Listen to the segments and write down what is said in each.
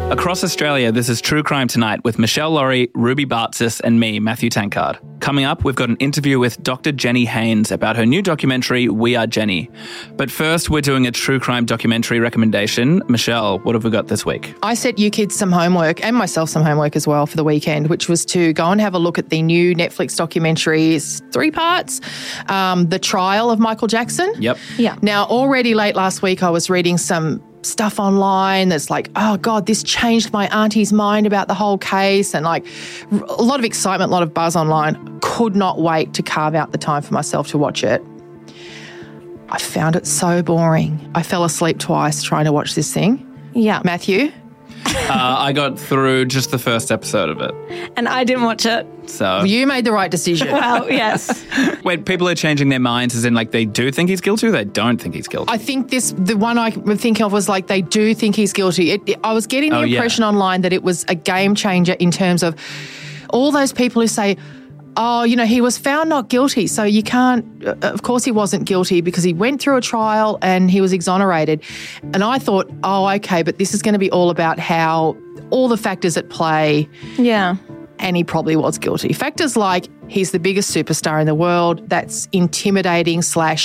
Across Australia, this is True Crime Tonight with Michelle Laurie, Ruby Bartzis and me, Matthew Tankard. Coming up, we've got an interview with Dr. Jenny Haynes about her new documentary, We Are Jenny. But first, we're doing a true crime documentary recommendation. Michelle, what have we got this week? I set you kids some homework and myself some homework as well for the weekend, which was to go and have a look at the new Netflix documentary. It's 3 parts. The Trial of Michael Jackson. Yep. Yeah. Now, already late last week, I was reading some stuff online that's like, oh God, this changed my auntie's mind about the whole case, and like a lot of excitement, a lot of buzz online. Could not wait to carve out the time for myself to watch it. I found it so boring. I fell asleep twice trying to watch this thing. Yeah. Matthew? I got through just the first episode of it. And I didn't watch it. So You made the right decision. Well, yes. wait, people are changing their minds as in like they do think he's guilty or they don't think he's guilty? I think the one I would think of was like they do think he's guilty. I was getting the impression online that it was a game changer in terms of all those people who say, oh, you know, he was found not guilty, so you can't, of course he wasn't guilty because he went through a trial and he was exonerated. And I thought, oh, okay, but this is going to be all about how all the factors at play. Yeah. And he probably was guilty. Factors like he's the biggest superstar in the world. That's intimidating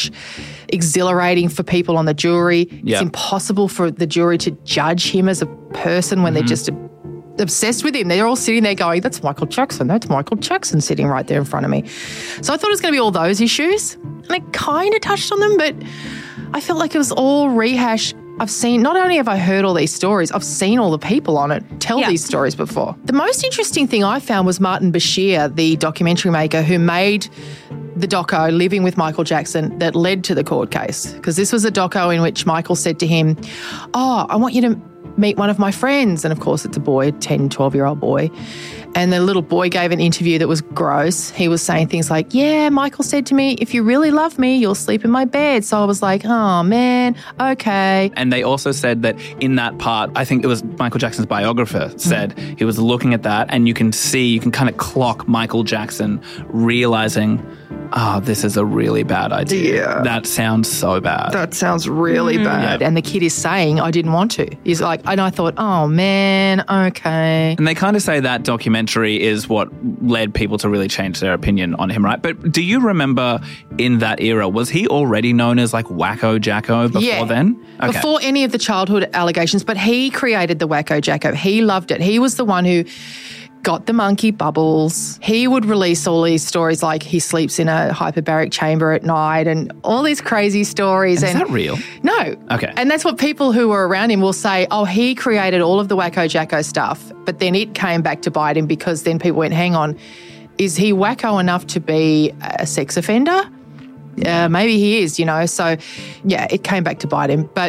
/ exhilarating for people on the jury. Yeah. It's impossible for the jury to judge him as a person when they're just obsessed with him. They're all sitting there going, that's Michael Jackson. That's Michael Jackson sitting right there in front of me. So I thought it was going to be all those issues. And I kind of touched on them, but I felt like it was all rehash. I've seen, not only have I heard all these stories, I've seen all the people on it tell these stories before. The most interesting thing I found was Martin Bashir, the documentary maker who made the doco Living with Michael Jackson that led to the court case. Because this was a doco in which Michael said to him, oh, I want you to meet one of my friends. And of course it's a boy, 10, 12-year-old boy. And the little boy gave an interview that was gross. He was saying things like, yeah, Michael said to me, if you really love me, you'll sleep in my bed. So I was like, oh man, okay. And they also said that in that part, I think it was Michael Jackson's biographer said he was looking at that and you can kind of clock Michael Jackson realizing, oh, this is a really bad idea. Yeah. That sounds so bad. That sounds really bad. Yeah. And the kid is saying, I didn't want to. He's like, and I thought, oh man, okay. And they kind of say that documentary is what led people to really change their opinion on him, right? But do you remember in that era, was he already known as like Wacko Jacko before then? Okay. Before any of the childhood allegations, but he created the Wacko Jacko. He loved it. He was the one who got the monkey bubbles. He would release all these stories like he sleeps in a hyperbaric chamber at night and all these crazy stories. Is that real? No. Okay. And that's what people who were around him will say, oh, he created all of the Wacko Jacko stuff, but then it came back to bite him because then people went, hang on, is he wacko enough to be a sex offender? Maybe he is, you know. So, yeah, it came back to bite him. But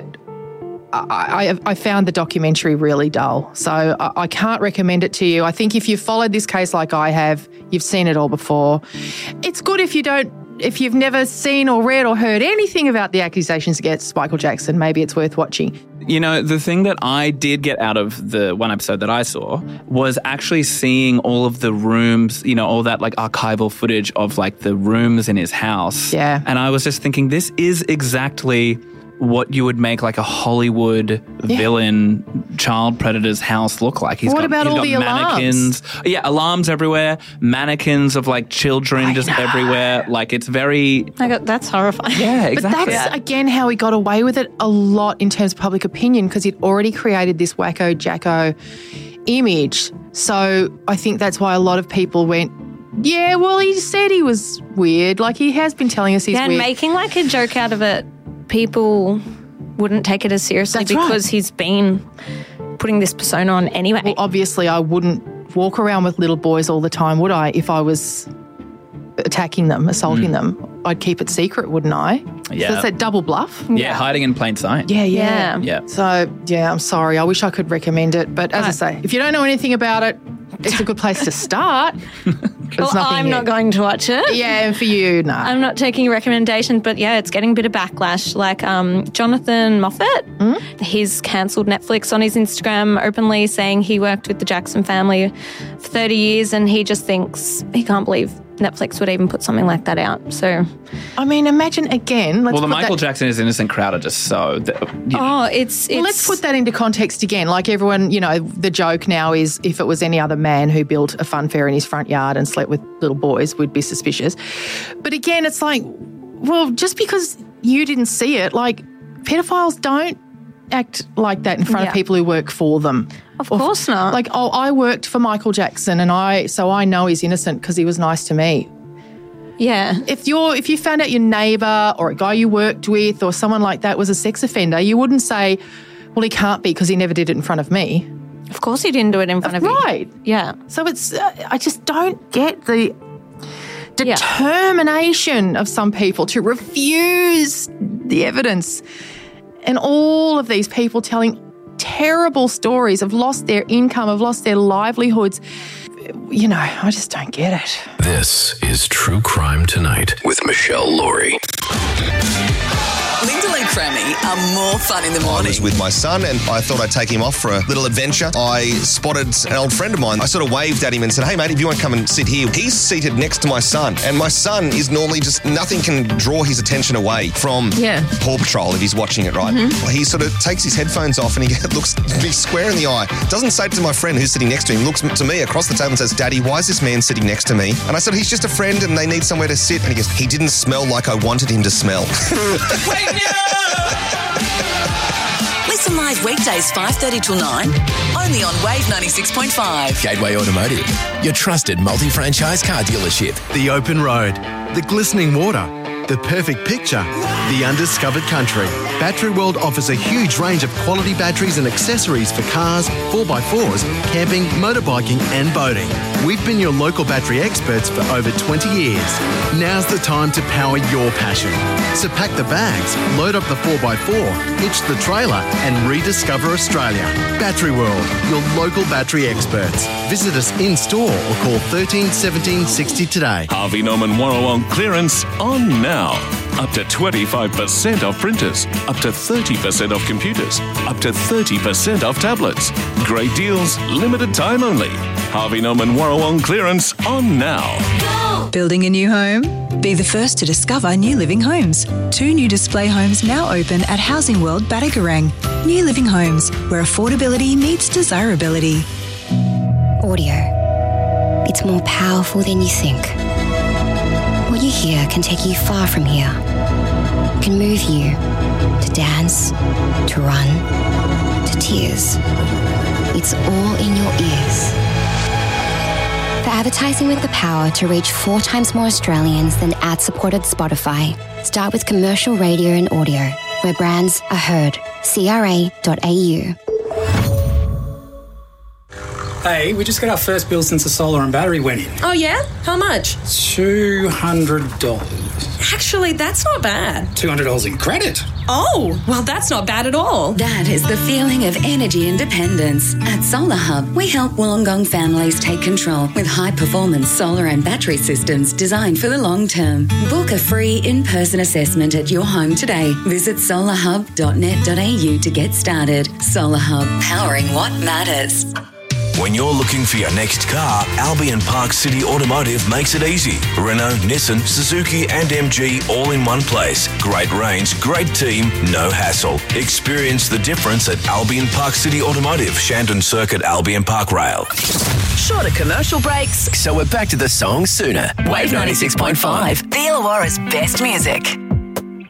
I found the documentary really dull, so I can't recommend it to you. I think if you've followed this case like I have, you've seen it all before. It's good if you've never seen or read or heard anything about the accusations against Michael Jackson, maybe it's worth watching. You know, the thing that I did get out of the one episode that I saw was actually seeing all of the rooms, you know, all that like archival footage of like the rooms in his house. Yeah. And I was just thinking, this is exactly what you would make like a Hollywood villain child predator's house look like. He's got mannequins. Yeah, alarms everywhere, mannequins of like children just everywhere. Like it's very... That's horrifying. Yeah, exactly. But that's, again, how he got away with it a lot in terms of public opinion because he'd already created this Wacko Jacko image. So I think that's why a lot of people went, yeah, well, he said he was weird. Like he has been telling us he's weird. And making like a joke out of it, people wouldn't take it as seriously because he's been putting this persona on anyway. Well, obviously I wouldn't walk around with little boys all the time, would I, if I was attacking them, assaulting them? I'd keep it secret, wouldn't I? Yeah. So that's that double bluff. Yeah, hiding in plain sight. Yeah. So, yeah, I'm sorry. I wish I could recommend it. But as I say, if you don't know anything about it, it's a good place to start. Well, I'm not going to watch it. Yeah, and for you, no. I'm not taking a recommendation, but yeah, it's getting a bit of backlash. Like Jonathan Moffat, he's cancelled Netflix on his Instagram openly saying he worked with the Jackson family for 30 years and he just thinks he can't believe Netflix would even put something like that out. So, I mean, imagine again. The Michael Jackson is innocent crowd are just so. It's. Well, let's put that into context again. Like everyone, the joke now is if it was any other man who built a fun fair in his front yard and slept with little boys, we'd be suspicious. But again, it's like, well, just because you didn't see it, like pedophiles don't act like that in front of people who work for them. Of course not. Like, I worked for Michael Jackson so I know he's innocent because he was nice to me. Yeah. If you found out your neighbour or a guy you worked with or someone like that was a sex offender, you wouldn't say, well, he can't be because he never did it in front of me. Of course he didn't do it in front of you. Right. Yeah. So it's, I just don't get the determination of some people to refuse the evidence. And all of these people telling terrible stories, have lost their income, have lost their livelihoods. I just don't get it. This is True Crime Tonight with Michelle Laurie. Lyndall and Crammy are more fun in the morning. I was with my son and I thought I'd take him off for a little adventure. I spotted an old friend of mine. I sort of waved at him and said, hey, mate, if you want to come and sit here. He's seated next to my son. And my son is normally just, nothing can draw his attention away from Paw Patrol if he's watching it, right? Mm-hmm. He sort of takes his headphones off and he looks me square in the eye. Doesn't say it to my friend who's sitting next to him. Looks to me across the table and says, Daddy, why is this man sitting next to me? And I said, he's just a friend and they need somewhere to sit. And he goes, he didn't smell like I wanted him to smell. Wait, no! Listen live weekdays 5:30 till 9, only on Wave 96.5. Gateway Automotive, your trusted multi-franchise car dealership. The open road, the glistening water, the perfect picture, the undiscovered country. Battery World offers a huge range of quality batteries and accessories for cars, 4x4s, camping, motorbiking and boating. We've been your local battery experts for over 20 years. Now's the time to power your passion. So pack the bags, load up the 4x4, hitch the trailer and rediscover Australia. Battery World, your local battery experts. Visit us in store or call 13 17 60 today. Harvey Norman Warrawong clearance on now. Up to 25% off printers, up to 30% off computers, up to 30% off tablets. Great deals, limited time only. Harvey Norman Warrawong clearance on now. Building a new home? Be the first to discover New Living Homes. 2 new display homes now open at Housing World Batagorang. New Living Homes, where affordability meets desirability. Audio. It's more powerful than you think. What you hear can take you far from here. Can move you to dance, to run, to tears. It's all in your ears. For advertising with the power to reach 4 times more Australians than ad-supported Spotify, start with commercial radio and audio, where brands are heard. CRA.au. Hey, we just got our first bill since the solar and battery went in. Oh, yeah? How much? $200. Actually, that's not bad. $200 in credit. Oh, well, that's not bad at all. That is the feeling of energy independence. At Solar Hub, we help Wollongong families take control with high-performance solar and battery systems designed for the long term. Book a free in-person assessment at your home today. Visit solarhub.net.au to get started. Solar Hub, powering what matters. When you're looking for your next car, Albion Park City Automotive makes it easy. Renault, Nissan, Suzuki and MG all in one place. Great range, great team, no hassle. Experience the difference at Albion Park City Automotive, Shandon Circuit, Albion Park Rail. Shorter commercial breaks. So we're back to the song sooner. Wave 96.5, the Illawarra's best music.